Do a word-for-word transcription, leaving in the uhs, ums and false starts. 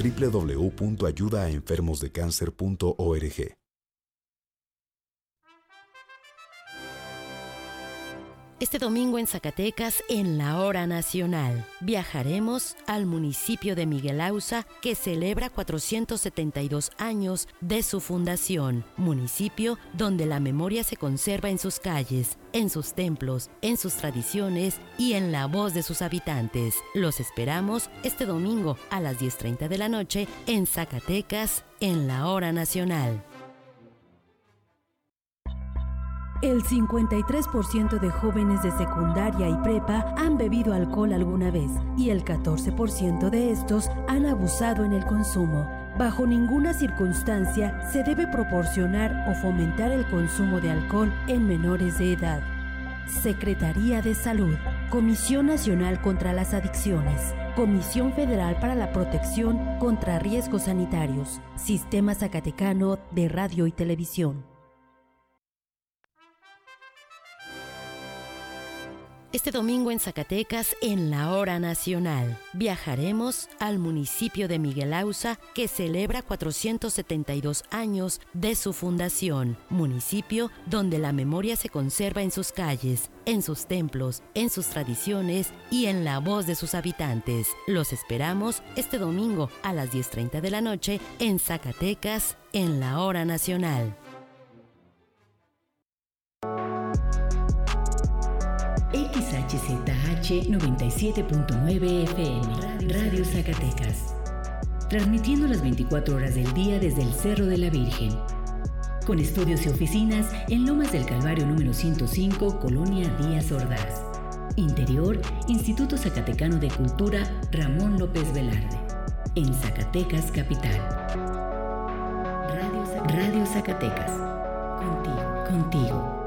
doble u doble u doble u punto ayuda a enfermos de cáncer punto org. Este domingo en Zacatecas, en la Hora Nacional, viajaremos al municipio de Miguel Auza, que celebra cuatrocientos setenta y dos años de su fundación, municipio donde la memoria se conserva en sus calles, en sus templos, en sus tradiciones y en la voz de sus habitantes. Los esperamos este domingo a las diez treinta de la noche en Zacatecas, en la Hora Nacional. El cincuenta y tres por ciento de jóvenes de secundaria y prepa han bebido alcohol alguna vez y el catorce por ciento de estos han abusado en el consumo. Bajo ninguna circunstancia se debe proporcionar o fomentar el consumo de alcohol en menores de edad. Secretaría de Salud, Comisión Nacional contra las Adicciones, Comisión Federal para la Protección contra Riesgos Sanitarios, Sistema Zacatecano de Radio y Televisión. Este domingo en Zacatecas, en la Hora Nacional, viajaremos al municipio de Miguel Auza, que celebra cuatrocientos setenta y dos años de su fundación, municipio donde la memoria se conserva en sus calles, en sus templos, en sus tradiciones y en la voz de sus habitantes. Los esperamos este domingo a las diez treinta de la noche en Zacatecas, en la Hora Nacional. X H Z H noventa y siete punto nueve F M, Radio Zacatecas, transmitiendo las veinticuatro horas del día desde el Cerro de la Virgen, con estudios y oficinas en Lomas del Calvario número ciento cinco, Colonia Díaz Ordaz. Interior, Instituto Zacatecano de Cultura Ramón López Velarde, en Zacatecas Capital. Radio Zacatecas, Radio Zacatecas. Contigo, contigo.